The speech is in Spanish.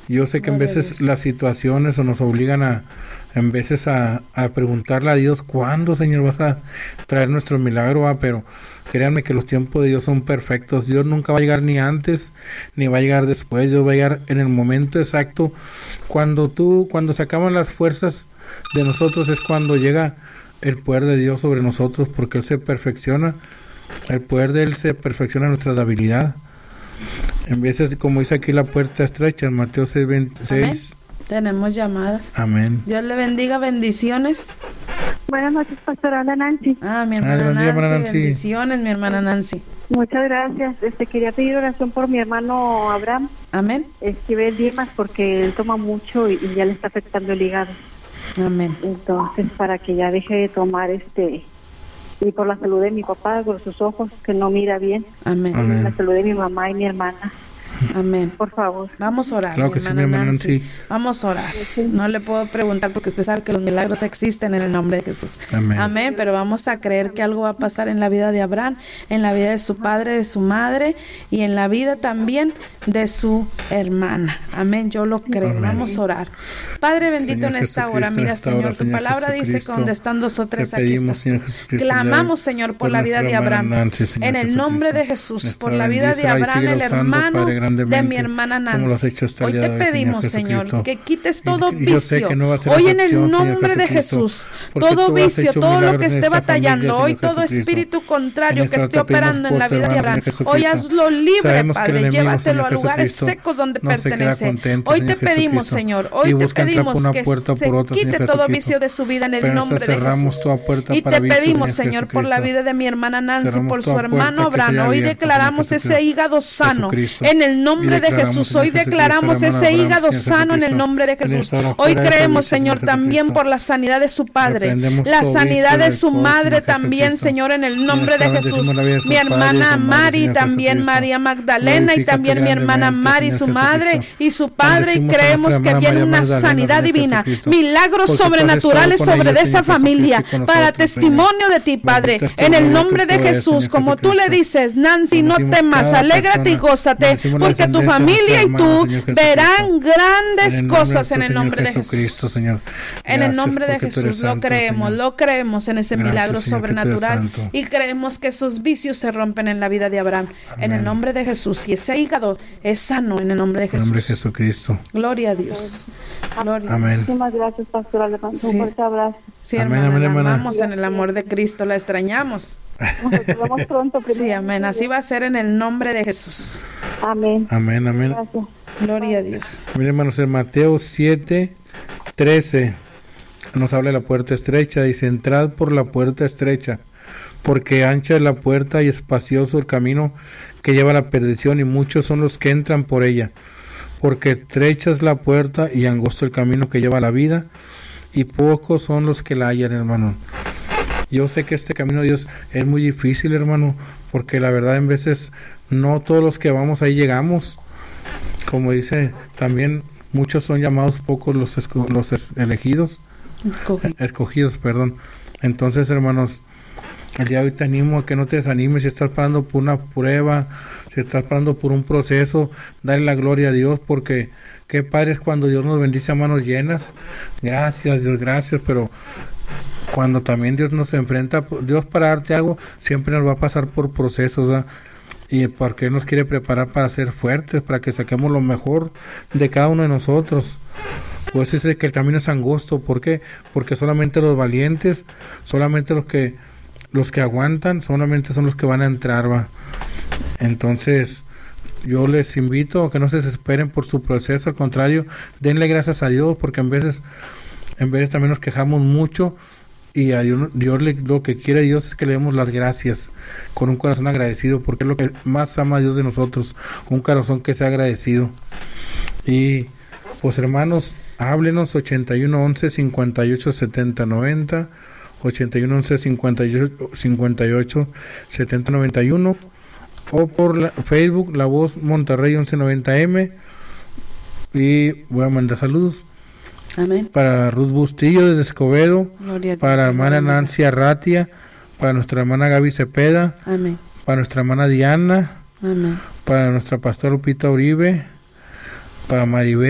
Yo sé que en veces las situaciones nos obligan en veces a preguntarle a Dios, ¿cuándo, Señor, vas a traer nuestro milagro? Pero créanme que los tiempos de Dios son perfectos. Dios nunca va a llegar ni antes, ni va a llegar después. Dios va a llegar en el momento exacto. Cuando se acaban las fuerzas de nosotros es cuando llega el poder de Dios sobre nosotros, porque Él se perfecciona. El poder de Él se perfecciona en nuestra debilidad. En veces, como dice aquí, la puerta estrecha, en Mateo 6:26. Amén. Tenemos llamada. Amén. Dios le bendiga, bendiciones. Buenas noches, pastora Nancy. Mi hermana Nancy, bendiciones, mi hermana Nancy. Muchas gracias. Quería pedir oración por mi hermano Abraham. Amén. Esquivel Dimas, porque él toma mucho y ya le está afectando el hígado. Amén. Entonces, para que ya deje de tomar y por la salud de mi papá, por sus ojos, que no mira bien. Amén. Por la salud de mi mamá y mi hermana. Amén. Por favor. Vamos a orar, claro que hermana sí, mi hermana Nancy. Nancy. Vamos a orar. No le puedo preguntar porque usted sabe que los milagros existen en el nombre de Jesús. Amén. Amén. Pero vamos a creer que algo va a pasar en la vida de Abraham, en la vida de su padre, de su madre y en la vida también de su hermana. Amén. Yo lo creo. Amén. Vamos a orar. Padre bendito, Señor en esta hora, Jesucristo, mira, en esta hora, Señor, tu Señor palabra dice Jesucristo, que donde están dos o tres te aquí pedimos, estás Señor tú. Jesucristo, Clamamos, Señor, por la vida de nuestra Abraham. hermana Nancy, Señor En el nombre de Jesucristo. Jesús, por Nuestra la vida de bendícela y Abraham, síguela el usando, hermano Padre, de grandemente, mi hermana como lo has Nancy. hecho hasta el Hoy día te de hoy, pedimos, Señor Señor, que quites todo Y yo sé vicio. que no va a ser Hoy en excepción, el Señor nombre de Jesucristo, Jesús, porque todo tú has vicio, hecho todo lo milagros que en esté esta familia, batallando, hoy Señor todo Jesucristo. espíritu contrario En que esta esté hora te pedimos operando en por la vida de hermano, Abraham, Señor hoy Jesucristo. hazlo libre, Sabemos que el Padre, enemigo, llévatelo Señor a lugares Jesucristo, secos donde no se queda pertenece. contento, Hoy Señor te pedimos, Jesucristo, Señor, y hoy te busca entrar por pedimos una que puerta se por otra, quite Señor todo Jesucristo. vicio de su vida en el Pero nombre de cerramos Jesús. toda puerta Y para te vicios, pedimos, Señor Señor, por la Jesucristo. vida de mi hermana Nancy, Cerramos por su toda puerta hermano que se haya Abraham. Hoy abierto, declaramos Señor ese hígado sano Jesucristo. en el Y nombre de declaramos, Jesús. Señor Hoy Jesucristo, declaramos hermano ese Abraham, hígado Señor sano en el Jesucristo. nombre de En Jesús. esta hora Hoy fuera de ese creemos, vicio, Señor, Señor también Jesucristo. por la sanidad de su padre, Reprendemos la todo sanidad vicio de del su corazón, madre Señor también, Jesucristo. Señor, en el Y nombre de esta Jesús. bendecimos la vida de sus Mi padres, hermana su madre, Mari, Señor también Jesucristo. María Magdalena y Glorifícate también mi hermana grandemente, Mari, Señor su madre Jesucristo. y su padre, y Bendecimos a creemos nuestra que hermana viene María una Magdalena, sanidad Señor divina, Jesucristo. milagros Porque tú has sobrenaturales estado con sobre ella, de esa Señor familia, Jesucristo, y con para nosotros, testimonio de ti, Padre, en el nombre de Jesús, como tú le dices, Nancy, no Bendecimos temas, cada alégrate y persona. gózate, Bendecimos la porque tu descendencia de familia y nuestra tú hermana, Señor verán Jesucristo. grandes En el cosas en nombre el de nombre de Jesucristo, Jesús. Señor. En el Gracias nombre de porque tú eres Jesús lo santo, creemos, Señor. lo creemos en ese Gracias, milagro Señor, que tú eres sobrenatural santo. y creemos que esos vicios se rompen en la vida de Abraham. En el Amén. nombre de Jesús, y ese hígado es sano en el nombre de En el nombre de Jesús. Jesucristo. Gloria a Dios. Gloria. Amén. Muchísimas gracias, pastora. Le mando Sí. un fuerte abrazo. Sí, Amén, hermana, amén, la hermana. amamos en el amor de Cristo, la extrañamos. Nos vemos pronto. Sí, amén. Así va a ser en el nombre de Jesús. Amén. Amén, amén. Gracias. Gloria a Dios. Miren, hermanos, en Mateo 7:13 nos habla de la puerta estrecha. Dice, entrad por la puerta estrecha, porque ancha es la puerta y espacioso el camino que lleva a la perdición, y muchos son los que entran por ella. Porque estrecha es la puerta y angosto el camino que lleva a la vida, y pocos son los que la hallan, hermano. Yo sé que este camino de Dios es muy difícil, hermano, porque la verdad en veces no todos los que vamos ahí llegamos. Como dice, también muchos son llamados, pocos los elegidos, escogidos, perdón. Entonces, hermanos, el día de hoy te animo a que no te desanimes si estás pasando por una prueba, si estás pasando por un proceso, dale la gloria a Dios, porque qué padre es cuando Dios nos bendice a manos llenas. Gracias, Dios, gracias, pero cuando también Dios nos enfrenta, Dios para darte algo, siempre nos va a pasar por procesos, ¿verdad? Y porque Él nos quiere preparar para ser fuertes, para que saquemos lo mejor de cada uno de nosotros. Pues dice que el camino es angosto. ¿Por qué? Porque solamente los valientes, solamente los que aguantan, solamente son los que van a entrar, ¿va? Entonces, yo les invito a que no se desesperen por su proceso, al contrario, denle gracias a Dios, porque en veces también nos quejamos mucho, y a Dios lo que quiere Dios es que le demos las gracias con un corazón agradecido, porque es lo que más ama a Dios de nosotros, un corazón que sea agradecido. Y pues, hermanos, háblenos 8111-587090, 8111-587091, o por Facebook La Voz Monterrey 1190M. Y voy a mandar saludos. Amén. Para Ruth Bustillo desde Escobedo, Gloria a Dios. para la hermana Nancy Arratia, para nuestra hermana Gaby Cepeda, Amén. para nuestra hermana Diana, Amén. para nuestra pastora Lupita Uribe, para Maribel.